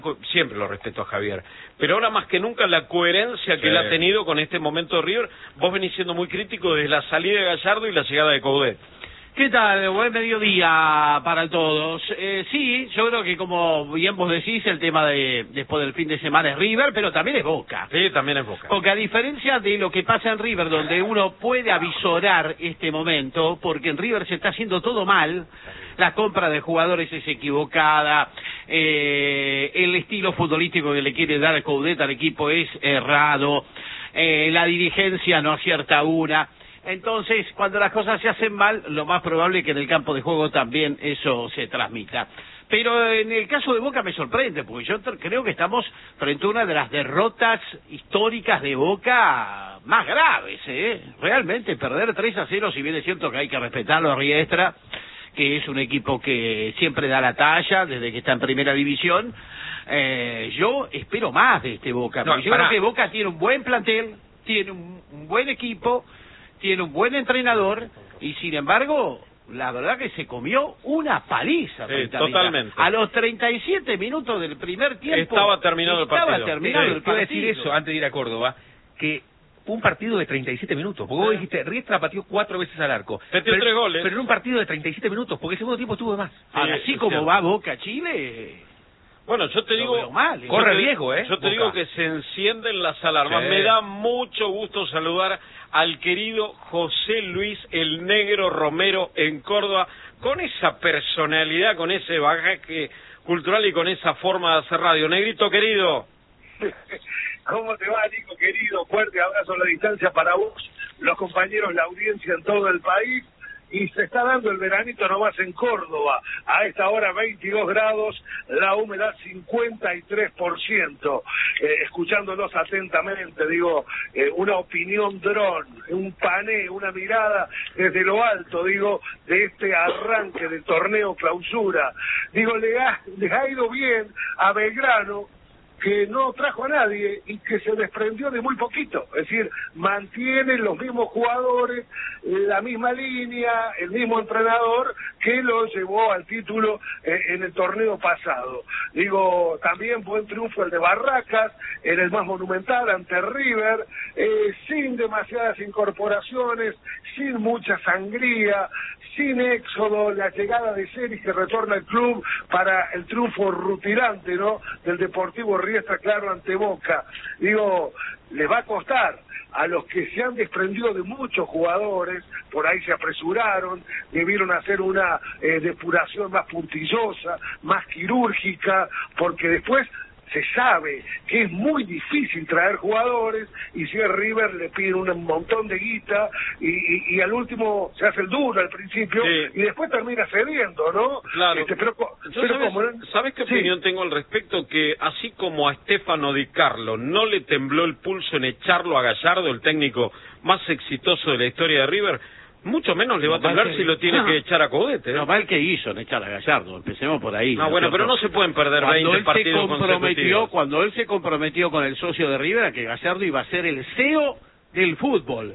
Siempre lo respeto a Javier, pero ahora más que nunca la coherencia que él ha tenido con este momento de River. Vos venís siendo muy crítico desde la salida de Gallardo y la llegada de Coudet. ¿Qué tal? Buen mediodía para todos. Sí, yo creo que como bien vos decís, el tema de después del fin de semana es River, pero también es Boca. Sí, también es Boca. Porque a diferencia de lo que pasa en River, donde uno puede avisorar este momento, porque en River se está haciendo todo mal, la compra de jugadores es equivocada, el estilo futbolístico que le quiere dar Coudet al equipo es errado, la dirigencia no acierta una. Entonces, cuando las cosas se hacen mal, lo más probable es que en el campo de juego también eso se transmita. Pero en el caso de Boca me sorprende, porque yo creo que estamos frente a una de las derrotas históricas de Boca más graves, Realmente, perder 3-0, si bien es cierto que hay que respetarlo a Riestra, que es un equipo que siempre da la talla desde que está en primera división, yo espero más de este Boca. Porque yo creo que Boca tiene un buen plantel, tiene un buen equipo, tiene un buen entrenador y sin embargo, la verdad que se comió una paliza. Sí, totalmente. A los 37 minutos del primer tiempo estaba terminado el partido. Estaba terminado el partido. Quiero decir eso antes de ir a Córdoba, que fue un partido de 37 minutos, porque vos dijiste, Riestra pateó 4 veces al arco. Metió 3 goles. Pero en un partido de 37 minutos, porque el segundo tiempo estuvo de más. Ahora, así como va Boca Chile... Bueno, yo te digo, corre riesgo, Yo te digo que se encienden las alarmas. Me da mucho gusto saludar al querido José Luis el Negro Romero en Córdoba, con esa personalidad, con ese bagaje cultural y con esa forma de hacer radio. Negrito querido. ¿Cómo te va, Nico querido? Fuerte abrazo a la distancia para vos, los compañeros, la audiencia en todo el país. Y se está dando el veranito nomás en Córdoba, a esta hora 22 grados, la humedad 53%, escuchándolos atentamente, digo, una opinión dron, un pané, una mirada desde lo alto, digo, de este arranque del torneo clausura. Digo, les ha ido bien a Belgrano, que no trajo a nadie y que se desprendió de muy poquito, es decir, mantienen los mismos jugadores, la misma línea, el mismo entrenador que lo llevó al título en el torneo pasado. Digo, también buen triunfo el de Barracas, en el más monumental ante River, sin demasiadas incorporaciones, sin mucha sangría, sin éxodo, la llegada de Celis que retorna al club para el triunfo rutilante, ¿no?, del Deportivo Riestra, claro, ante Boca. Digo, les va a costar a los que se han desprendido de muchos jugadores, por ahí se apresuraron, debieron hacer una depuración más puntillosa, más quirúrgica, porque después se sabe que es muy difícil traer jugadores y si es River le piden un montón de guita y al último se hace el duro al principio y después termina cediendo, ¿no? Claro. ¿Sabes qué opinión tengo al respecto? Que así como a Stefano Di Carlo no le tembló el pulso en echarlo a Gallardo, el técnico más exitoso de la historia de River, mucho menos le va a temblar si lo tiene que echar a Coudet. No, mal que hizo en echar a Gallardo, empecemos por ahí. Ah, bueno, pero no se pueden perder 20 partidos consecutivos. Cuando él se comprometió con el socio de River a que Gallardo iba a ser el CEO del fútbol,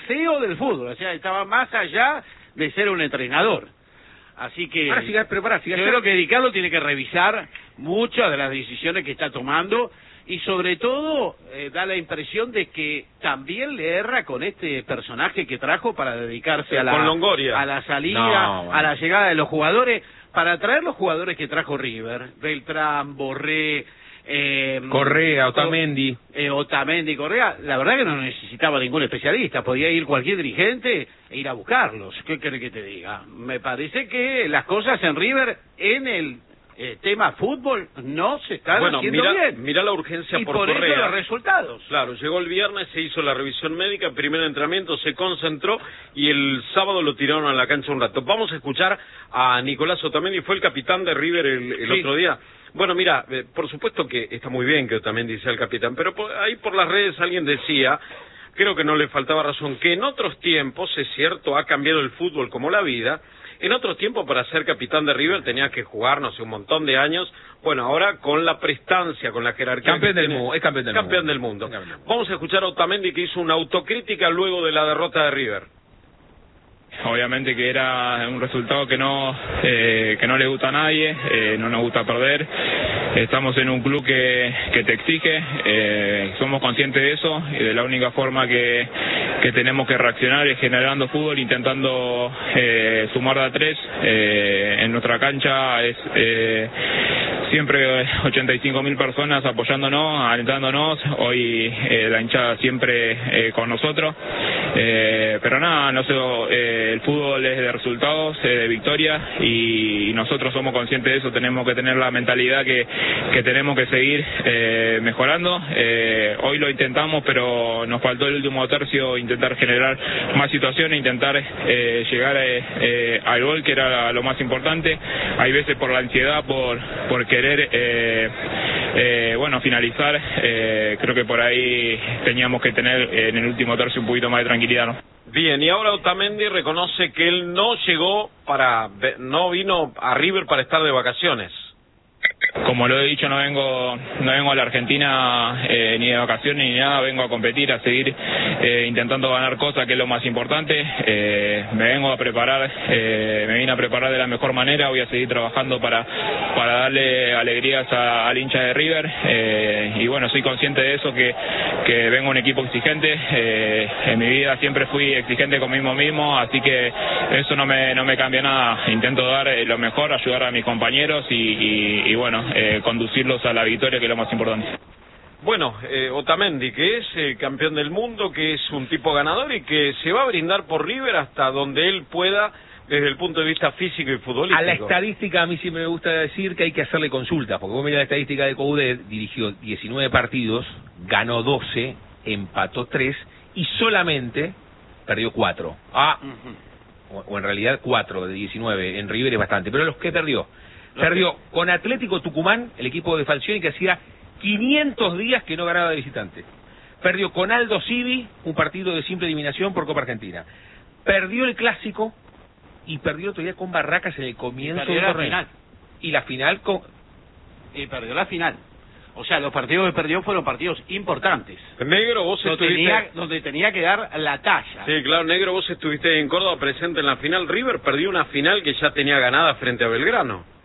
o sea, estaba más allá de ser un entrenador. Así que yo creo que Di Carlo tiene que revisar muchas de las decisiones que está tomando y sobre todo da la impresión de que también le erra con este personaje que trajo para dedicarse a la salida, a la llegada de los jugadores, para traer los jugadores que trajo River, Beltrán, Borré, Correa, Otamendi, Correa. La verdad que no necesitaba ningún especialista, podía ir cualquier dirigente e ir a buscarlos. ¿Qué querés que te diga? Me parece que las cosas en River en el tema fútbol no se están haciendo bien. Mirá la urgencia y por Correa. Correa. Eso los resultados. Claro, llegó el viernes, se hizo la revisión médica, el primer entrenamiento, se concentró y el sábado lo tiraron a la cancha un rato. Vamos a escuchar a Nicolás Otamendi, fue el capitán de River el otro día. Bueno, mira, por supuesto que está muy bien que Otamendi sea el capitán, pero ahí por las redes alguien decía, creo que no le faltaba razón, que en otros tiempos, es cierto, ha cambiado el fútbol como la vida. En otros tiempos, para ser capitán de River tenías que jugar, no sé, un montón de años. Bueno, ahora con la prestancia, con la jerarquía... Es campeón del mundo. Vamos a escuchar a Otamendi, que hizo una autocrítica luego de la derrota de River. Obviamente que era un resultado que no le gusta a nadie, no nos gusta perder. estamos en un club que te exige, somos conscientes de eso, y de la única forma que tenemos que reaccionar es generando fútbol, intentando sumar de a 3. En nuestra cancha es siempre 85.000 personas apoyándonos, alentándonos. Hoy la hinchada siempre con nosotros, pero nada, no sé, el fútbol es de resultados, de victoria, y nosotros somos conscientes de eso. Tenemos que tener la mentalidad que tenemos que seguir mejorando. Hoy lo intentamos, pero nos faltó el último tercio, intentar generar más situaciones, intentar llegar al gol, que era lo más importante. Hay veces por la ansiedad, por querer finalizar, creo que por ahí teníamos que tener en el último tercio un poquito más de tranquilidad, ¿no? Bien, y ahora Otamendi reconoce que él no vino a River para estar de vacaciones. Como lo he dicho, no vengo a la Argentina ni de vacaciones ni nada, vengo a competir, a seguir intentando ganar cosas, que es lo más importante. Me vine a preparar de la mejor manera, voy a seguir trabajando para darle alegrías al hincha de River, y bueno, soy consciente de eso, que vengo a un equipo exigente. En mi vida siempre fui exigente conmigo mismo, así que eso no me cambia nada. Intento dar lo mejor, ayudar a mis compañeros y bueno, conducirlos a la victoria, que es lo más importante. Bueno, Otamendi, que es campeón del mundo, que es un tipo ganador y que se va a brindar por River hasta donde él pueda, desde el punto de vista físico y futbolístico. A la estadística a mí siempre me gusta decir que hay que hacerle consulta, porque vos mirás la estadística de Coudet, dirigió 19 partidos, ganó 12, empató 3 y solamente perdió 4. O en realidad 4 de 19, en River es bastante, pero los que perdió con Atlético Tucumán, el equipo de Falcioni, que hacía 500 días que no ganaba de visitante. Perdió con Aldo Civi, un partido de simple eliminación por Copa Argentina. Perdió el Clásico y perdió otro día con Barracas en el comienzo del torneo. Y la final y perdió la final. O sea, los partidos que perdió fueron partidos importantes. Negro, vos estuviste... donde tenía que dar la talla. Sí, claro, Negro, vos estuviste en Córdoba presente en la final. River perdió una final que ya tenía ganada frente a Belgrano.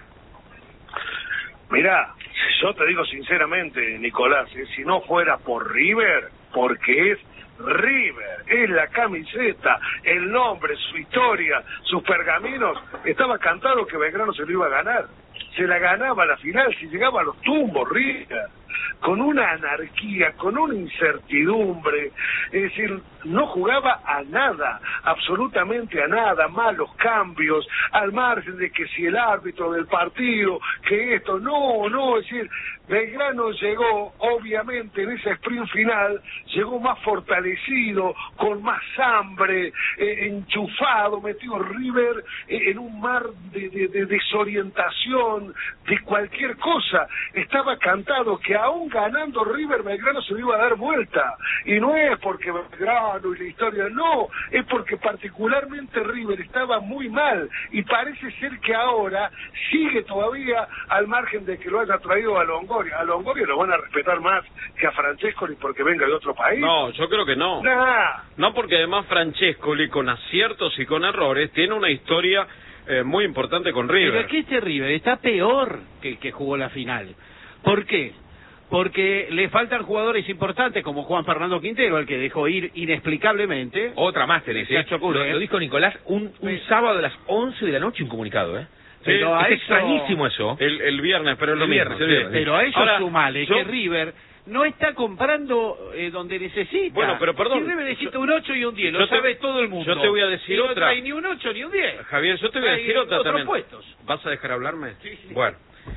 Mirá, yo te digo sinceramente, Nicolás, si no fuera por River, porque es River, es la camiseta, el nombre, su historia, sus pergaminos, estaba cantado que Belgrano se lo iba a ganar. Se la ganaba a la final, si llegaba a los tumbos, River, con una anarquía, con una incertidumbre, es decir, no jugaba a nada, absolutamente a nada, malos cambios, al margen de que si el árbitro del partido, que esto, no, es decir, Belgrano llegó, obviamente, en ese sprint final, llegó más fortalecido, con más hambre, enchufado, metido River en un mar de desorientación, de cualquier cosa. Estaba cantado que aún ganando River, Belgrano se lo iba a dar vuelta. Y no es porque Belgrano y la historia, no, es porque particularmente River estaba muy mal. Y parece ser que ahora sigue todavía, al margen de que lo haya traído a Longoria. A Longoria lo van a respetar más que a Francescoli porque venga de otro país. No, yo creo que no. No, porque además Francescoli, con aciertos y con errores, tiene una historia muy importante con River. Pero es que este River está peor que el que jugó la final. ¿Por qué? Porque le faltan jugadores importantes como Juan Fernando Quintero, al que dejó ir inexplicablemente. Otra más tenés, lo dijo Nicolás un sábado a las 11 de la noche, un comunicado, Pero es extrañísimo eso. El viernes, pero es lo mismo. Pero a eso sumale que River no está comprando donde necesita. Bueno, pero perdón. Si River necesita un 8 y un 10, lo sabe todo el mundo. Yo te voy a decir otra. No trae ni un 8 ni un 10. Javier, yo te voy a decir otra también. Puestos. ¿Vas a dejar hablarme? Sí. Bueno,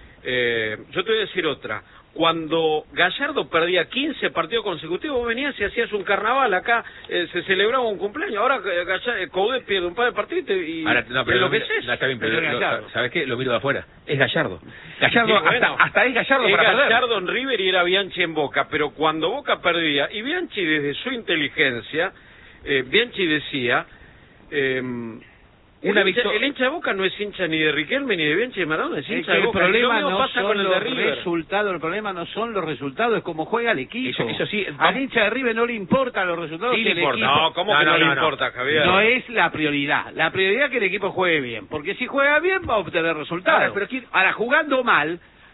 yo te voy a decir otra. Cuando Gallardo perdía 15 partidos consecutivos, vos venías y hacías un carnaval acá, se celebraba un cumpleaños. Ahora Coudet pierde un par de partidos y ahora, pero lo que es. Está bien, pero ¿sabes qué? Lo miro de afuera. Es Gallardo. Gallardo, sí, bueno, hasta es Gallardo es para Gallardo en River y era Bianchi en Boca, pero cuando Boca perdía, y Bianchi desde su inteligencia, Bianchi decía... el hincha de Boca no es hincha ni de Riquelme ni de Bianchi de Maradona, es hincha de Boca. El problema no pasa con el de River. El problema no son los resultados, es cómo juega el equipo. Eso sí, al hincha de River no le importan los resultados del equipo. No, ¿cómo que no le importa, Javier? No es la prioridad. La prioridad es que el equipo juegue bien, porque si juega bien va a obtener resultados. Ahora, jugando mal,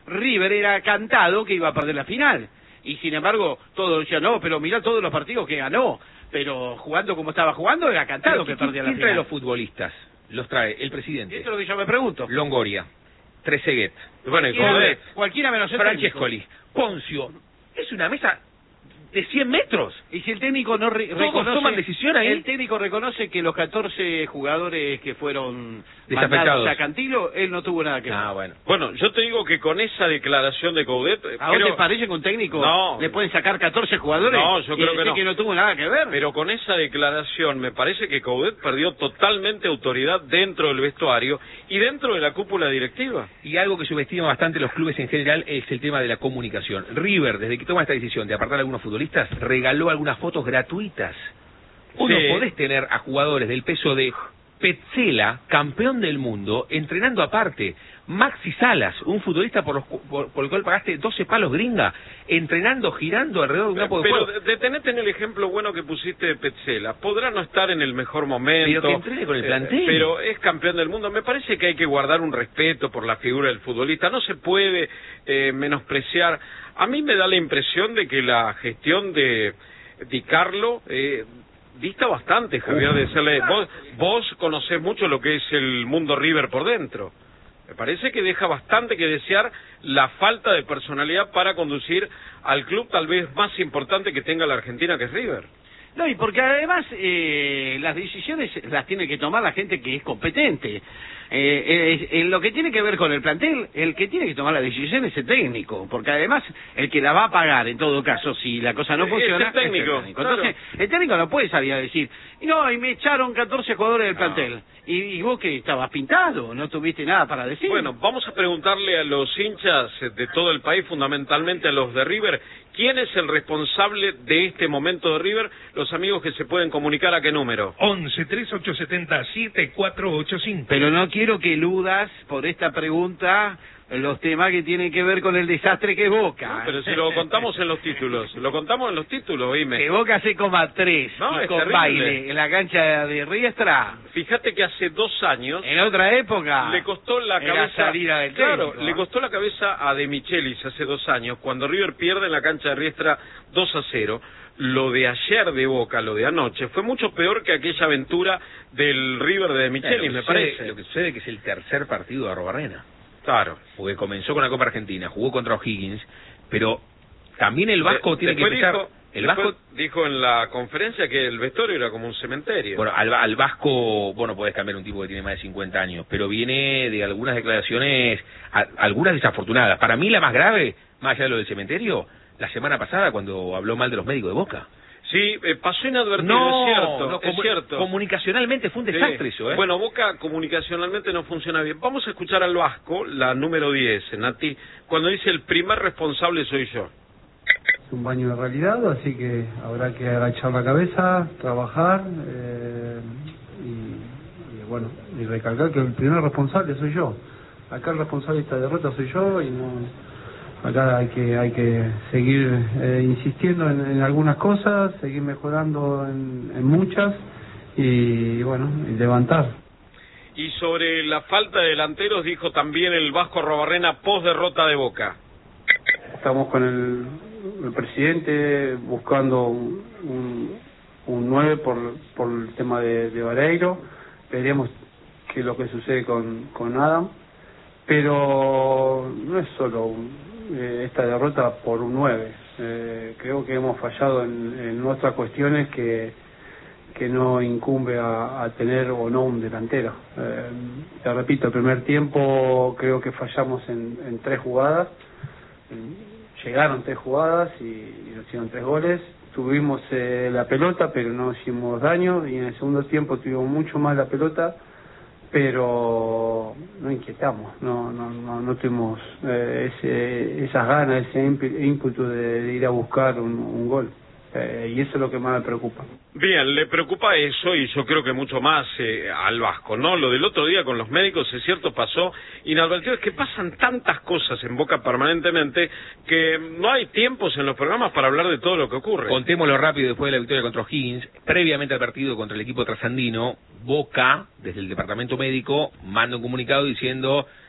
River era cantado que iba a perder la final. Y sin embargo, todos decían, no, pero mirá todos los partidos que ganó. Pero jugando como estaba jugando, era cantado que perdía la final. ¿Quién trae los futbolistas? Los trae el presidente. Eso es lo que yo me pregunto. Longoria, Trezeguet, Bueno, cualquiera menos el Francescoli, Poncio. Es una mesa de 100 metros. Y si el técnico no reconoce, toman decisión ahí. El técnico reconoce que los 14 jugadores que fueron desafectados mandados a Cantilo, él no tuvo nada que ver. Bueno, yo te digo que con esa declaración de Coudet... ¿A vos te parece que un técnico le pueden sacar 14 jugadores? No, yo creo que no tuvo nada que ver. Pero con esa declaración me parece que Coudet perdió totalmente autoridad dentro del vestuario y dentro de la cúpula directiva. Y algo que subestima bastante los clubes en general es el tema de la comunicación. River, desde que toma esta decisión de apartar a algunos futbolistas, regaló algunas fotos gratuitas. Vos no podés tener a jugadores del peso de Petzela, campeón del mundo, entrenando aparte. Maxi Salas, un futbolista por el cual pagaste 12 palos gringa, entrenando, girando alrededor de un campo de juego. Pero detenete en el ejemplo bueno que pusiste de Petzela. Podrá no estar en el mejor momento. Pero que entrene con el plantel. Pero es campeón del mundo. Me parece que hay que guardar un respeto por la figura del futbolista. No se puede menospreciar. A mí me da la impresión de que la gestión de Di Carlo dista bastante, Javier, de serle... Vos conocés mucho lo que es el mundo River por dentro. Me parece que deja bastante que desear la falta de personalidad para conducir al club tal vez más importante que tenga la Argentina, que es River. No, y porque además las decisiones las tiene que tomar la gente que es competente. En lo que tiene que ver con el plantel, el que tiene que tomar la decisión es el técnico, porque además el que la va a pagar en todo caso si la cosa no funciona es el técnico. Entonces, el técnico no puede salir a decir, no, y me echaron 14 jugadores del plantel. Y vos que estabas pintado, no tuviste nada para decir. Bueno, vamos a preguntarle a los hinchas de todo el país, fundamentalmente a los de River, ¿quién es el responsable de este momento de River? Los amigos que se pueden comunicar, ¿a qué número? 11-3870-7485. Pero no quiero que eludas por esta pregunta los temas que tienen que ver con el desastre que es Boca. No, pero si lo contamos en los títulos, dime. Que Boca se coma 3 no, y con terrible. Baile en la cancha de Riestra. Fíjate que hace 2 años... En otra época... Le costó la cabeza... salida del Claro, técnico, le costó la cabeza a De Michelis hace 2 años, cuando River pierde en la cancha de Riestra 2-0. Lo de ayer de Boca, lo de anoche, fue mucho peor que aquella aventura del River de Michelis, me parece. Lo que sucede es que es el tercer partido de Arrobarrena. Claro. Porque comenzó con la Copa Argentina, jugó contra O'Higgins, pero también el Vasco tiene que empezar... Dijo en la conferencia que el vestuario era como un cementerio. Bueno, al Vasco, bueno, podés cambiar un tipo que tiene más de 50 años, pero viene de algunas declaraciones, algunas desafortunadas. Para mí la más grave, más allá de lo del cementerio, la semana pasada cuando habló mal de los médicos de Boca. Sí, pasó inadvertido, es cierto. Comunicacionalmente fue un desastre eso, ¿eh? Bueno, Boca comunicacionalmente no funciona bien. Vamos a escuchar al Vasco, la número 10, Nati, cuando dice el primer responsable soy yo. Es un baño de realidad, así que habrá que agachar la cabeza, trabajar y recalcar que el primer responsable soy yo. Acá el responsable de esta derrota soy yo y no... Acá hay que seguir insistiendo en algunas cosas, seguir mejorando en muchas y bueno, y levantar. Y sobre la falta de delanteros dijo también el Vasco Arrobarrena post derrota de Boca. Estamos con el presidente buscando un 9 por el tema de Vareiro. Veremos qué es lo que sucede con Adam, pero no es solo esta derrota por un 9. Creo que hemos fallado en nuestras cuestiones que no incumbe a tener o no un delantero. Te repito, el primer tiempo creo que fallamos en 3 jugadas. Llegaron 3 jugadas y nos hicieron 3 goles. Tuvimos la pelota, pero no hicimos daño, y en el segundo tiempo tuvimos mucho más la pelota, pero no inquietamos, no tuvimos esas ganas, ese ímpetu de ir a buscar un gol. Y eso es lo que más me preocupa. Bien, le preocupa eso y yo creo que mucho más al Vasco, ¿no? Lo del otro día con los médicos, es cierto, pasó inadvertido. Es que pasan tantas cosas en Boca permanentemente que no hay tiempos en los programas para hablar de todo lo que ocurre. Contémoslo rápido. Después de la victoria contra O'Higgins, previamente al partido contra el equipo trasandino, Boca, desde el departamento médico, manda un comunicado diciendo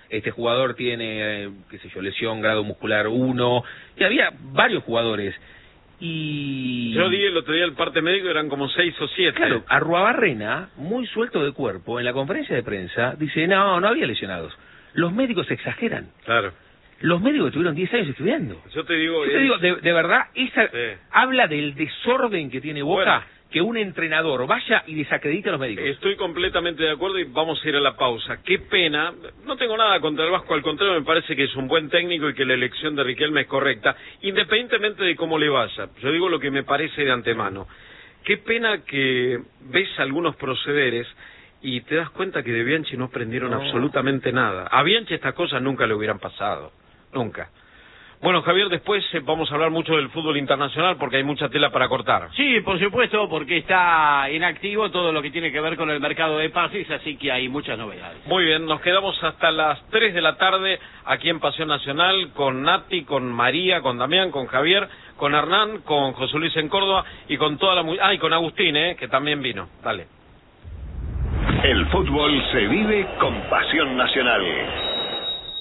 este jugador tiene, qué sé yo, lesión grado muscular 1, y había varios jugadores. Y yo di el otro día el parte médico, eran como 6 o 7. Claro, Arruabarrena, muy suelto de cuerpo, en la conferencia de prensa, dice, no había lesionados. Los médicos exageran. Claro. Los médicos tuvieron 10 años estudiando. Yo te digo, de verdad, esa sí. habla del desorden que tiene Boca, Bueno, que un entrenador vaya y desacredite a los médicos. Estoy completamente de acuerdo y vamos a ir a la pausa. Qué pena, no tengo nada contra el Vasco, al contrario me parece que es un buen técnico y que la elección de Riquelme es correcta, independientemente de cómo le vaya. Yo digo lo que me parece de antemano. Qué pena que ves algunos procederes y te das cuenta que de Bianchi no aprendieron absolutamente nada. A Bianchi estas cosas nunca le hubieran pasado, nunca. Bueno, Javier, después vamos a hablar mucho del fútbol internacional porque hay mucha tela para cortar. Sí, por supuesto, porque está en activo todo lo que tiene que ver con el mercado de pases, así que hay muchas novedades. Muy bien, nos quedamos hasta las 3 de la tarde aquí en Pasión Nacional con Nati, con María, con Damián, con Javier, con Hernán, con José Luis en Córdoba y con toda la... y con Agustín, que también vino. Dale. El fútbol se vive con Pasión Nacional.